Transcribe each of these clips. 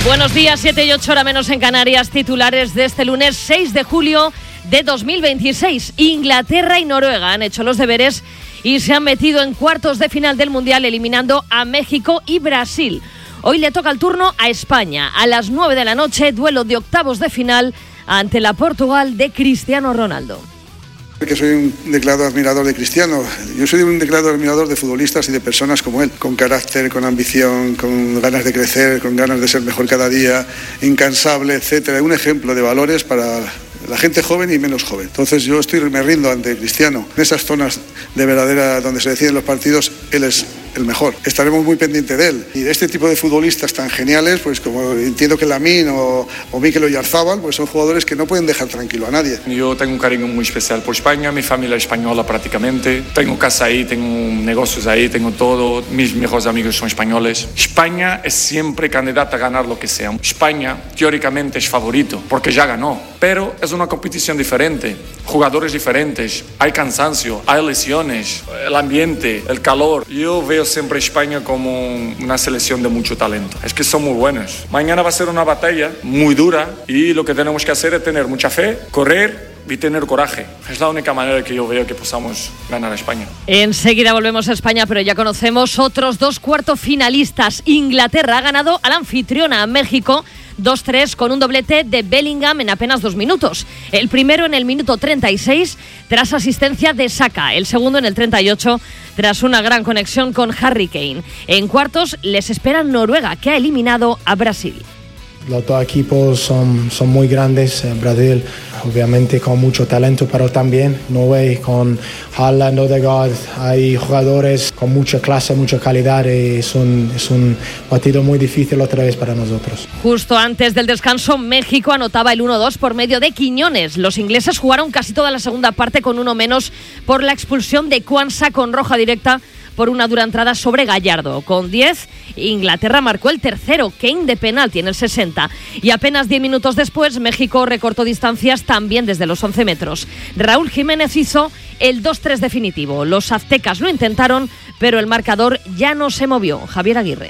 Buenos días, 7 y 8 horas menos en Canarias. Titulares de este lunes 6 de julio de 2026. Inglaterra y Noruega han hecho los deberes y se han metido en cuartos de final del Mundial, eliminando a México y Brasil. Hoy le toca el turno a España. A las 9 de la noche, duelo de octavos de final ante la Portugal de Cristiano Ronaldo. Que soy un declarado admirador de Cristiano. Yo soy un declarado admirador de futbolistas y de personas como él, con carácter, con ambición, con ganas de crecer, con ganas de ser mejor cada día, incansable, etcétera. Un ejemplo de valores para la gente joven y menos joven. Entonces yo me rindo ante Cristiano. En esas zonas de verdadera donde se deciden los partidos, él es el mejor. Estaremos muy pendientes de él. Y de este tipo de futbolistas tan geniales, pues como entiendo que Lamine o Mikel Oyarzabal, pues son jugadores que no pueden dejar tranquilo a nadie. Yo tengo un cariño muy especial por España, mi familia es española prácticamente. Tengo casa ahí, tengo negocios ahí, tengo todo. Mis mejores amigos son españoles. España es siempre candidata a ganar lo que sea. España teóricamente es favorito porque ya ganó, pero es una competición diferente, jugadores diferentes, hay cansancio, hay lesiones, el ambiente, el calor. Yo veo siempre a España como una selección de mucho talento. Es que son muy buenos. Mañana va a ser una batalla muy dura y lo que tenemos que hacer es tener mucha fe, correr y tener coraje. Es la única manera que yo veo que podamos ganar a España. Enseguida volvemos a España, pero ya conocemos otros dos cuartos finalistas. Inglaterra ha ganado al anfitriona, a México, 2-3 con un doblete de Bellingham en apenas 2 minutos. El primero en el minuto 36 tras asistencia de Saka, el segundo en el 38 tras una gran conexión con Harry Kane. En cuartos les espera Noruega, que ha eliminado a Brasil. Los dos equipos son muy grandes. Brasil, obviamente, con mucho talento, pero también Noruega con Haaland, Odegaard. Hay jugadores con mucha clase, mucha calidad. Y es un partido muy difícil otra vez para nosotros. Justo antes del descanso, México anotaba el 1-2 por medio de Quiñones. Los ingleses jugaron casi toda la segunda parte con uno menos por la expulsión de Quansah con roja directa por una dura entrada sobre Gallardo. Con 10, Inglaterra marcó el tercero, Kane de penalti en el 60. Y apenas 10 minutos después, México recortó distancias también desde los 11 metros. Raúl Jiménez hizo el 2-3 definitivo. Los aztecas lo intentaron, pero el marcador ya no se movió. Javier Aguirre.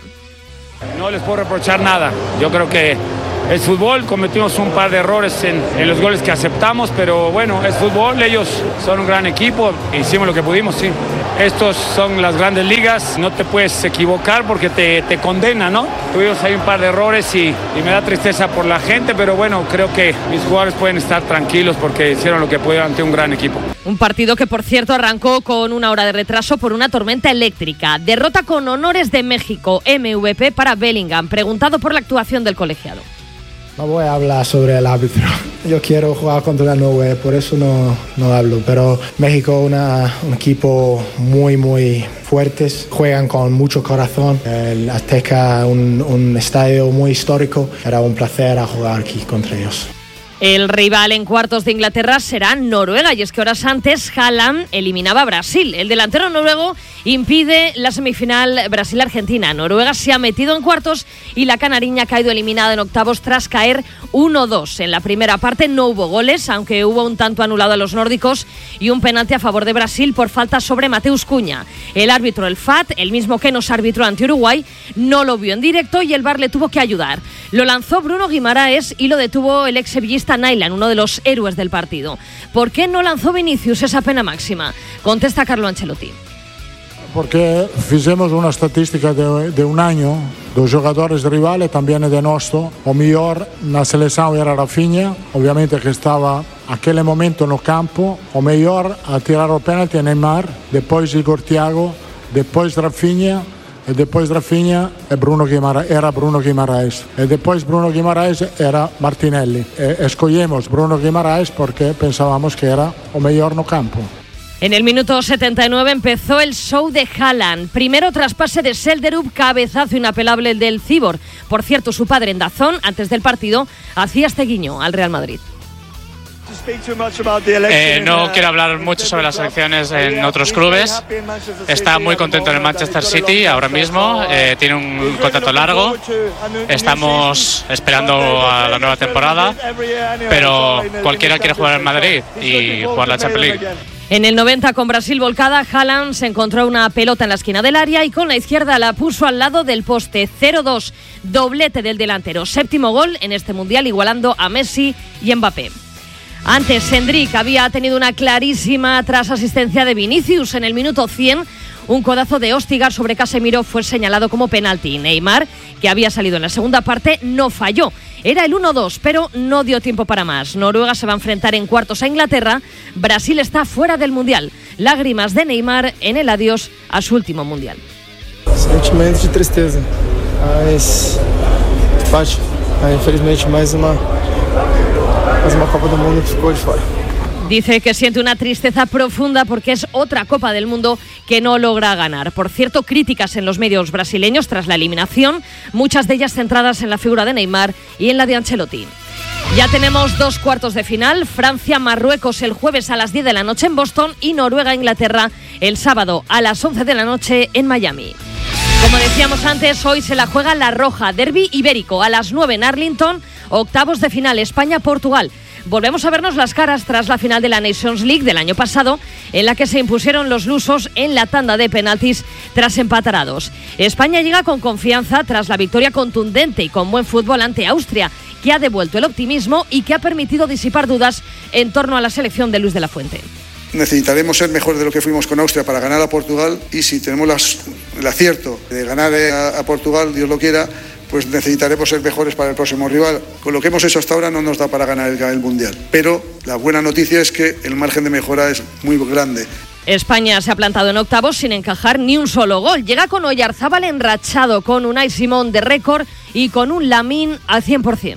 No les puedo reprochar nada. Yo creo que es fútbol, cometimos un par de errores en los goles que aceptamos, pero bueno, es fútbol, ellos son un gran equipo, hicimos lo que pudimos, sí. Estos son las grandes ligas, no te puedes equivocar porque te condenan, ¿no? Tuvimos ahí un par de errores y me da tristeza por la gente, pero bueno, creo que mis jugadores pueden estar tranquilos porque hicieron lo que pudieron ante un gran equipo. Un partido que, por cierto, arrancó con 1 hora de retraso por una tormenta eléctrica. Derrota con honores de México, MVP para Bellingham, preguntado por la actuación del colegiado. No voy a hablar sobre el árbitro. Yo quiero jugar contra Noruega, por eso no hablo. Pero México es un equipo muy fuertes. Juegan con mucho corazón. El Azteca, un estadio muy histórico. Era un placer jugar aquí contra ellos. El rival en cuartos de Inglaterra será Noruega, y es que horas antes Haaland eliminaba a Brasil. El delantero noruego impide la semifinal Brasil-Argentina. Noruega se ha metido en cuartos y la canariña ha caído eliminada en octavos tras caer 1-2. En la primera parte no hubo goles, aunque hubo un tanto anulado a los nórdicos y un penalti a favor de Brasil por falta sobre Mateus Cunha. El árbitro, el FAT, el mismo que nos arbitró ante Uruguay, no lo vio en directo y el VAR le tuvo que ayudar. Lo lanzó Bruno Guimaraes y lo detuvo el ex-sevillista Nainggolan, uno de los héroes del partido. ¿Por qué no lanzó Vinicius esa pena máxima? Contesta Carlo Ancelotti. Porque fizemos una statistica de un año dos jogadores rivales, también de nuestro. O mejor na selección era Rafinha, obviamente que estaba a aquel momento no campo. O mejor a tirar o penalti Neymar, después Igor Thiago, después Rafinha. E depois Rafinha era Bruno Guimaraes. E depois Bruno Guimaraes era Martinelli. E escollemos Bruno Guimaraes porque pensábamos que era o mellor no campo. En el minuto 79 empezó el show de Haaland. Primero traspase de Selderup, cabezazo inapelable del Cibor. Por cierto, su padre en DAZN, antes del partido, hacía este guiño al Real Madrid. No quiero hablar mucho sobre las elecciones en otros clubes. Está muy contento en el Manchester City ahora mismo. Tiene un contrato largo. Estamos esperando a la nueva temporada. Pero cualquiera quiere jugar en Madrid y jugar la Champions League. En el 90, con Brasil volcada, Haaland se encontró una pelota en la esquina del área y con la izquierda la puso al lado del poste. 0-2, doblete del delantero. 7º gol en este Mundial, igualando a Messi y Mbappé. Antes, Endrick había tenido una clarísima tras asistencia de Vinicius en el minuto 100. Un codazo de Ostigar sobre Casemiro fue señalado como penalti. Neymar, que había salido en la segunda parte, no falló. Era el 1-2, pero no dio tiempo para más. Noruega se va a enfrentar en cuartos a Inglaterra. Brasil está fuera del Mundial. Lágrimas de Neymar en el adiós a su último Mundial. Sentimentos de tristeza, mas infelizmente mais uma Copa do Mundo que ficou de fora. Dice que siente una tristeza profunda porque es otra Copa del Mundo que no logra ganar. Por cierto, críticas en los medios brasileños tras la eliminación, muchas de ellas centradas en la figura de Neymar y en la de Ancelotti. Ya tenemos 2 cuartos de final, Francia-Marruecos el jueves a las 10 de la noche en Boston y Noruega-Inglaterra el sábado a las 11 de la noche en Miami. Como decíamos antes, hoy se la juega la Roja, derbi ibérico, a las 9 en Arlington, octavos de final España-Portugal. Volvemos a vernos las caras tras la final de la Nations League del año pasado, en la que se impusieron los lusos en la tanda de penaltis tras empatar a 2. España llega con confianza tras la victoria contundente y con buen fútbol ante Austria, que ha devuelto el optimismo y que ha permitido disipar dudas en torno a la selección de Luis de la Fuente. Necesitaremos ser mejor de lo que fuimos con Austria para ganar a Portugal, y si tenemos el acierto de ganar a Portugal, Dios lo quiera, pues necesitaremos ser mejores para el próximo rival. Con lo que hemos hecho hasta ahora no nos da para ganar el Mundial. Pero la buena noticia es que el margen de mejora es muy grande. España se ha plantado en octavos sin encajar ni un solo gol. Llega con Oyarzábal enrachado, con Unai Simón de récord y con un Lamine al 100%.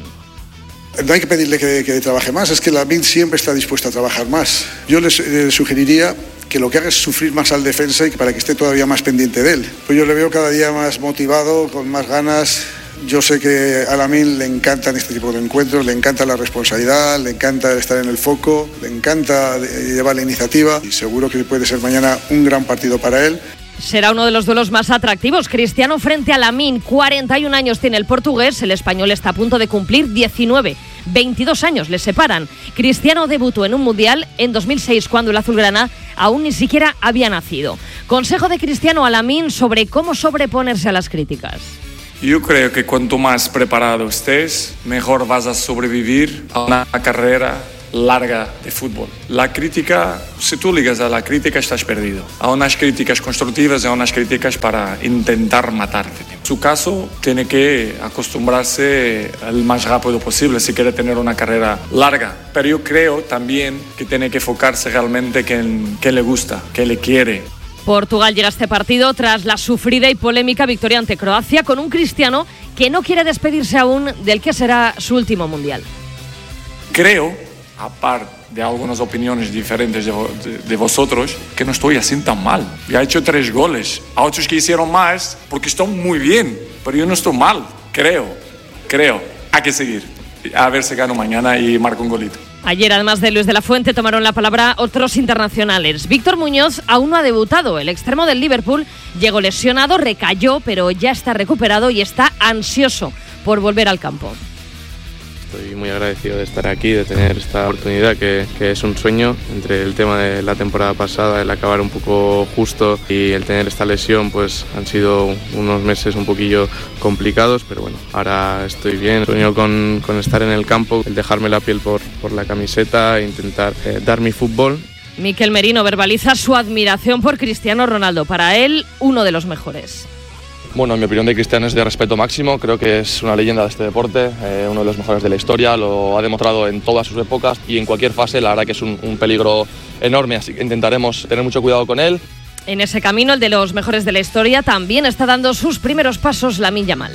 No hay que pedirle que trabaje más, es que Lamine siempre está dispuesto a trabajar más. Yo les sugeriría que lo que haga es sufrir más al defensa y para que esté todavía más pendiente de él. Pues yo le veo cada día más motivado, con más ganas. Yo sé que a Lamine le encantan este tipo de encuentros, le encanta la responsabilidad, le encanta estar en el foco, le encanta llevar la iniciativa y seguro que puede ser mañana un gran partido para él. Será uno de los duelos más atractivos. Cristiano frente a Lamine, 41 años tiene el portugués, el español está a punto de cumplir 19. 22 años le separan. Cristiano debutó en un Mundial en 2006 cuando el azulgrana aún ni siquiera había nacido. Consejo de Cristiano a Lamine sobre cómo sobreponerse a las críticas. Yo creo que cuanto más preparado estés, mejor vas a sobrevivir a una carrera larga de fútbol. La crítica, si tú ligas a la crítica, estás perdido. A unas críticas constructivas y a unas críticas para intentar matarte. En su caso, tiene que acostumbrarse el más rápido posible si quiere tener una carrera larga. Pero yo creo también que tiene que enfocarse realmente en qué le gusta, qué le quiere. Portugal llega a este partido tras la sufrida y polémica victoria ante Croacia, con un Cristiano que no quiere despedirse aún del que será su último Mundial. Creo, aparte de algunas opiniones diferentes de vosotros, que no estoy así tan mal. Ya he hecho 3 goles. A otros que hicieron más porque están muy bien, pero yo no estoy mal. Creo. Hay que seguir. A ver si gano mañana y marco un golito. Ayer, además de Luis de la Fuente, tomaron la palabra otros internacionales. Víctor Muñoz aún no ha debutado. El extremo del Liverpool llegó lesionado, recayó, pero ya está recuperado y está ansioso por volver al campo. Estoy muy agradecido de estar aquí, de tener esta oportunidad que es un sueño. Entre el tema de la temporada pasada, el acabar un poco justo y el tener esta lesión, pues han sido unos meses un poquillo complicados, pero bueno, ahora estoy bien. Sueño con estar en el campo, el dejarme la piel por la camiseta e intentar dar mi fútbol. Mikel Merino verbaliza su admiración por Cristiano Ronaldo. Para él, uno de los mejores. Bueno, mi opinión de Cristiano es de respeto máximo, creo que es una leyenda de este deporte, uno de los mejores de la historia, lo ha demostrado en todas sus épocas y en cualquier fase. La verdad que es un peligro enorme, así que intentaremos tener mucho cuidado con él. En ese camino, el de los mejores de la historia, también está dando sus primeros pasos Lamine Yamal.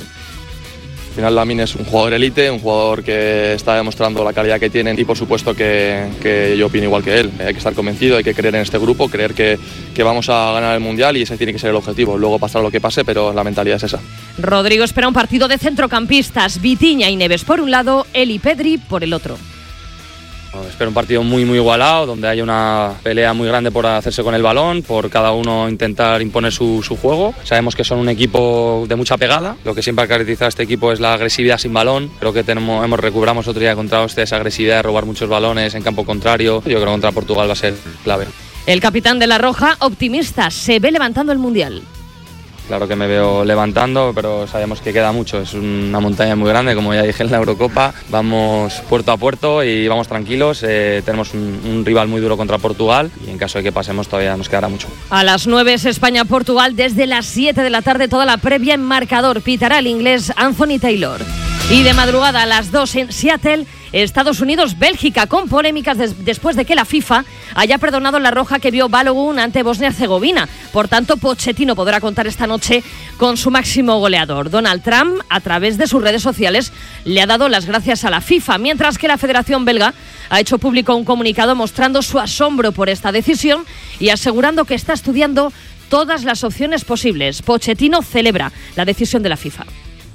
Al final Lamine es un jugador élite, un jugador que está demostrando la calidad que tiene y por supuesto que yo opino igual que él. Hay que estar convencido, hay que creer en este grupo, creer que vamos a ganar el Mundial y ese tiene que ser el objetivo. Luego pasará lo que pase, pero la mentalidad es esa. Rodrigo espera un partido de centrocampistas, Vitinha y Neves por un lado, él y Pedri por el otro. Espero un partido muy igualado, donde haya una pelea muy grande por hacerse con el balón, por cada uno intentar imponer su juego. Sabemos que son un equipo de mucha pegada. Lo que siempre ha caracterizado a este equipo es la agresividad sin balón. Creo que recuperamos otro día contra Austria esa agresividad de robar muchos balones en campo contrario. Yo creo que contra Portugal va a ser clave. El capitán de la Roja, optimista, se ve levantando el Mundial. Claro que me veo levantando, pero sabemos que queda mucho. Es una montaña muy grande, como ya dije en la Eurocopa. Vamos puerto a puerto y vamos tranquilos. Tenemos un rival muy duro contra Portugal y en caso de que pasemos todavía nos quedará mucho. A las 9 es España-Portugal, desde las 7 de la tarde toda la previa en marcador. Pitará el inglés Anthony Taylor. Y de madrugada a las 2 en Seattle, Estados Unidos-Bélgica, con polémicas después de que la FIFA haya perdonado la roja que vio Balogun ante Bosnia-Herzegovina. Por tanto, Pochettino podrá contar esta noche con su máximo goleador. Donald Trump, a través de sus redes sociales, le ha dado las gracias a la FIFA, mientras que la Federación Belga ha hecho público un comunicado mostrando su asombro por esta decisión y asegurando que está estudiando todas las opciones posibles. Pochettino celebra la decisión de la FIFA.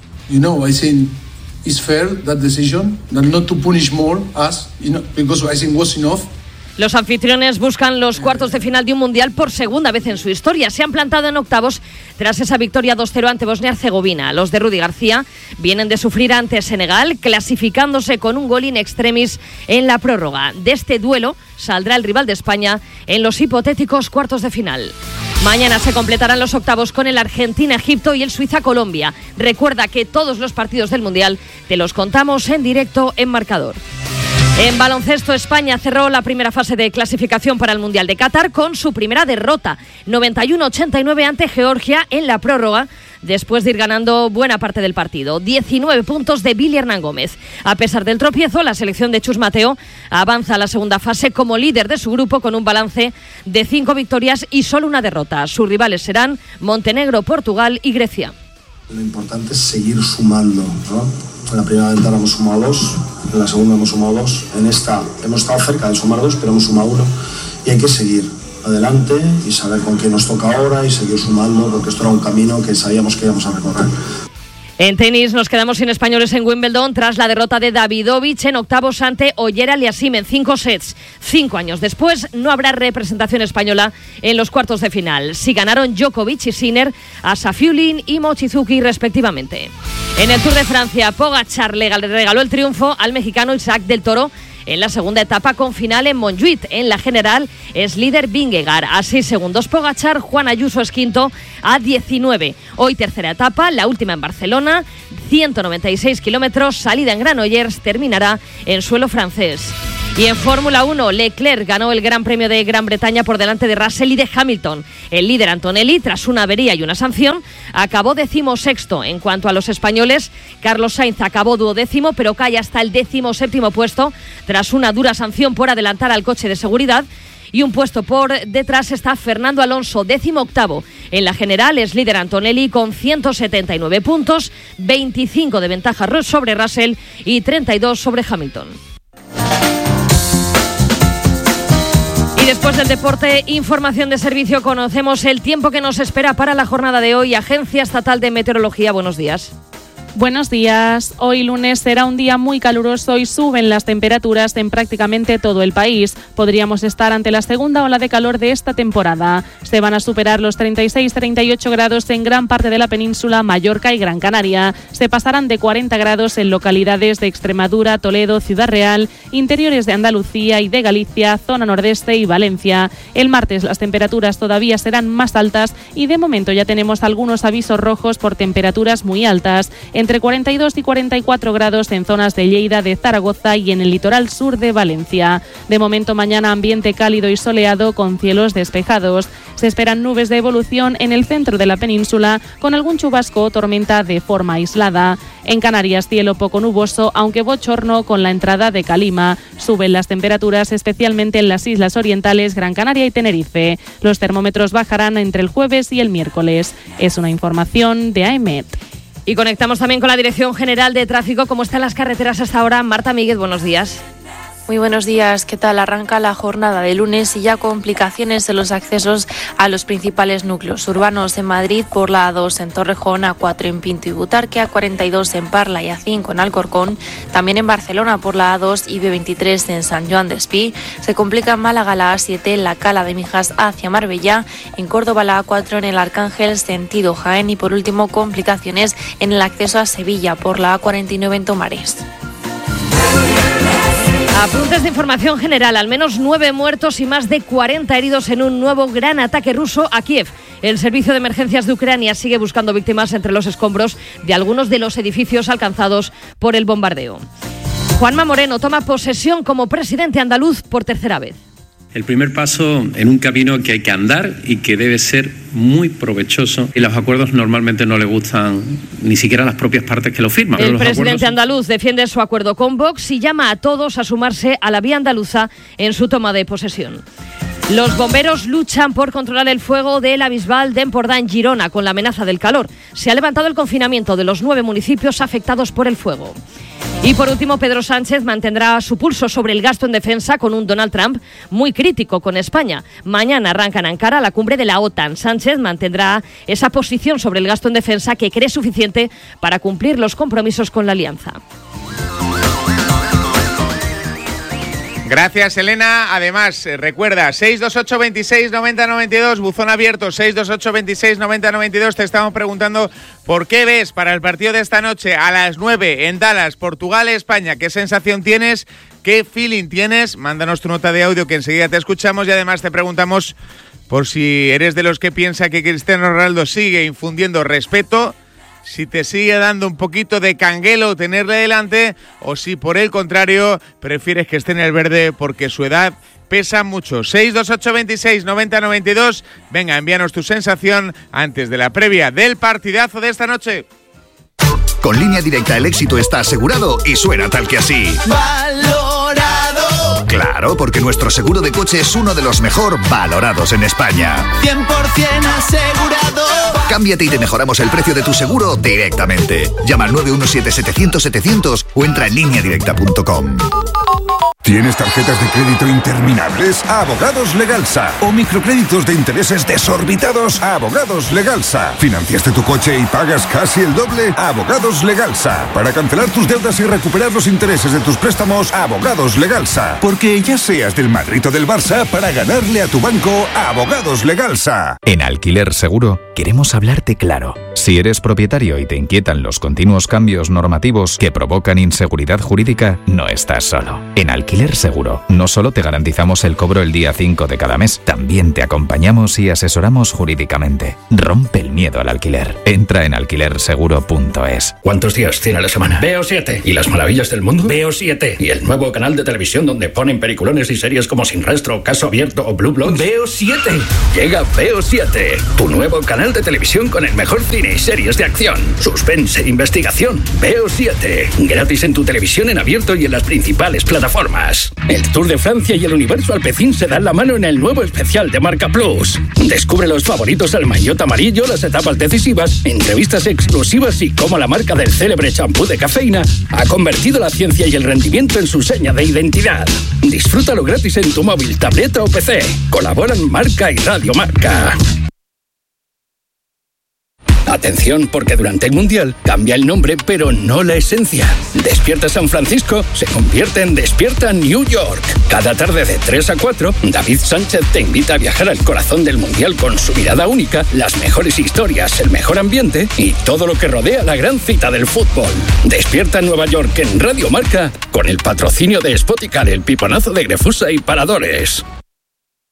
I think it's fair that decision, that not to punish more us, because I think was enough. Los anfitriones buscan los cuartos de final de un mundial por segunda vez en su historia. Se han plantado en octavos tras esa victoria 2-0 ante Bosnia-Herzegovina. Los de Rudy García vienen de sufrir ante Senegal, clasificándose con un gol in extremis en la prórroga. De este duelo saldrá el rival de España en los hipotéticos cuartos de final. Mañana se completarán los octavos con el Argentina-Egipto y el Suiza-Colombia. Recuerda que todos los partidos del mundial te los contamos en directo en Marcador. En baloncesto, España cerró la primera fase de clasificación para el Mundial de Qatar con su primera derrota, 91-89 ante Georgia en la prórroga, después de ir ganando buena parte del partido. 19 puntos de Billy Hernán Gómez. A pesar del tropiezo, la selección de Chus Mateo avanza a la segunda fase como líder de su grupo con un balance de 5 victorias y solo una derrota. Sus rivales serán Montenegro, Portugal y Grecia. Lo importante es seguir sumando, ¿no? En la primera ventana hemos sumado 2, en la segunda hemos sumado 2, en esta hemos estado cerca de sumar 2, pero hemos sumado 1 y hay que seguir adelante y saber con qué nos toca ahora y seguir sumando, porque esto era un camino que sabíamos que íbamos a recorrer. En tenis nos quedamos sin españoles en Wimbledon tras la derrota de Davidovich en octavos ante Oyer Aliassime en 5 sets. 5 años después no habrá representación española en los cuartos de final. Sí ganaron Djokovic y Sinner a Safiullin y Mochizuki respectivamente. En el Tour de Francia, Pogačar le regaló el triunfo al mexicano Isaac del Toro en la segunda etapa con final en Montjuïc. En la general es líder Vingegaard a 6 segundos Pogačar, Juan Ayuso es quinto a 19. Hoy tercera etapa, la última en Barcelona, 196 kilómetros, salida en Granollers, terminará en suelo francés. Y en Fórmula 1, Leclerc ganó el Gran Premio de Gran Bretaña por delante de Russell y de Hamilton. El líder Antonelli, tras una avería y una sanción, acabó 16º. En cuanto a los españoles, Carlos Sainz acabó 12º, pero cae hasta el 17º puesto tras una dura sanción por adelantar al coche de seguridad. Y un puesto por detrás está Fernando Alonso, 18º. En la general es líder Antonelli con 179 puntos, 25 de ventaja sobre Russell y 32 sobre Hamilton. Después del deporte, información de servicio, conocemos el tiempo que nos espera para la jornada de hoy. Agencia Estatal de Meteorología, buenos días. Buenos días. Hoy lunes será un día muy caluroso y suben las temperaturas en prácticamente todo el país. Podríamos estar ante la segunda ola de calor de esta temporada. Se van a superar los 36-38 grados en gran parte de la península, Mallorca y Gran Canaria. Se pasarán de 40 grados en localidades de Extremadura, Toledo, Ciudad Real, interiores de Andalucía y de Galicia, zona nordeste y Valencia. El martes las temperaturas todavía serán más altas y de momento ya tenemos algunos avisos rojos por temperaturas muy altas, entre 42 y 44 grados en zonas de Lleida, de Zaragoza y en el litoral sur de Valencia. De momento mañana ambiente cálido y soleado con cielos despejados. Se esperan nubes de evolución en el centro de la península con algún chubasco o tormenta de forma aislada. En Canarias cielo poco nuboso, aunque bochorno con la entrada de calima. Suben las temperaturas especialmente en las islas orientales, Gran Canaria y Tenerife. Los termómetros bajarán entre el jueves y el miércoles. Es una información de AEMET. Y conectamos también con la Dirección General de Tráfico. ¿Cómo están las carreteras hasta ahora? Marta Míguez, buenos días. Muy buenos días. ¿Qué tal? Arranca la jornada de lunes y ya complicaciones en los accesos a los principales núcleos urbanos en Madrid por la A2 en Torrejón, A4 en Pinto y Butarque, A42 en Parla y A5 en Alcorcón. También en Barcelona por la A2 y B23 en San Joan d'Espí. Se complica en Málaga la A7 en la Cala de Mijas hacia Marbella. En Córdoba la A4 en el Arcángel sentido Jaén y por último complicaciones en el acceso a Sevilla por la A49 en Tomares. Apuntes de información general, al menos 9 muertos y más de 40 heridos en un nuevo gran ataque ruso a Kiev. El servicio de emergencias de Ucrania sigue buscando víctimas entre los escombros de algunos de los edificios alcanzados por el bombardeo. Juanma Moreno toma posesión como presidente andaluz por tercera vez. El primer paso en un camino que hay que andar y que debe ser muy provechoso, y los acuerdos normalmente no le gustan ni siquiera a las propias partes que lo firman. El presidente andaluz defiende su acuerdo con Vox y llama a todos a sumarse a la vía andaluza en su toma de posesión. Los bomberos luchan por controlar el fuego de la Bisbal de Empordà en Girona con la amenaza del calor. Se ha levantado el confinamiento de los 9 municipios afectados por el fuego. Y por último, Pedro Sánchez mantendrá su pulso sobre el gasto en defensa con un Donald Trump muy crítico con España. Mañana arranca en Ankara la cumbre de la OTAN. Sánchez mantendrá esa posición sobre el gasto en defensa que cree suficiente para cumplir los compromisos con la alianza. Gracias, Elena. Además, recuerda, 628 26 90 92, buzón abierto, 628 26 90 92. Te estamos preguntando por qué ves para el partido de esta noche a las 9 en Dallas, Portugal-España. ¿Qué sensación tienes? ¿Qué feeling tienes? Mándanos tu nota de audio que enseguida te escuchamos y además te preguntamos por si eres de los que piensa que Cristiano Ronaldo sigue infundiendo respeto, si te sigue dando un poquito de canguelo tenerle delante o si por el contrario prefieres que esté en el verde porque su edad pesa mucho. 628 26 90 92. Venga, envíanos tu sensación antes de la previa del partidazo de esta noche. Con Línea Directa el éxito está asegurado y suena tal que así. ¡Valorado! Claro, porque nuestro seguro de coche es uno de los mejor valorados en España. 100% asegurado. Cámbiate y te mejoramos el precio de tu seguro directamente. Llama al 917-700-700 o entra en lineadirecta.com. ¿Tienes tarjetas de crédito interminables? Abogados Legalsa. ¿O microcréditos de intereses desorbitados? Abogados Legalsa. ¿Financiaste tu coche y pagas casi el doble? Abogados Legalsa. Para cancelar tus deudas y recuperar los intereses de tus préstamos, Abogados Legalsa. Porque ya seas del Madrid o del Barça, para ganarle a tu banco, Abogados Legalsa. En Alquiler Seguro queremos hablarte claro. Si eres propietario y te inquietan los continuos cambios normativos que provocan inseguridad jurídica, no estás solo. En Alquiler Seguro no solo te garantizamos el cobro el día 5 de cada mes, también te acompañamos y asesoramos jurídicamente. Rompe el miedo al alquiler. Entra en alquilerseguro.es. ¿Cuántos días tiene la semana? Veo 7. ¿Y las maravillas del mundo? Veo 7. ¿Y el nuevo canal de televisión donde ponen peliculones y series como Sin Rastro, Caso Abierto o Blue Bloods? Veo 7. Llega Veo 7, tu nuevo canal de televisión con el mejor cine y series de acción, suspense e investigación. Veo 7. Gratis en tu televisión en abierto y en las principales plataformas. El Tour de Francia y el Universo Alpecin se dan la mano en el nuevo especial de Marca Plus. Descubre los favoritos al maillot amarillo, las etapas decisivas, entrevistas exclusivas y cómo la marca del célebre champú de cafeína ha convertido la ciencia y el rendimiento en su seña de identidad. Disfrútalo gratis en tu móvil, tableta o PC. Colaboran Marca y Radio Marca. Atención, porque durante el Mundial cambia el nombre, pero no la esencia. Despierta San Francisco se convierte en Despierta New York. Cada tarde de 3 a 4, David Sánchez te invita a viajar al corazón del Mundial con su mirada única, las mejores historias, el mejor ambiente y todo lo que rodea la gran cita del fútbol. Despierta Nueva York en Radio Marca con el patrocinio de Spoticar, el piponazo de Grefusa y Paradores.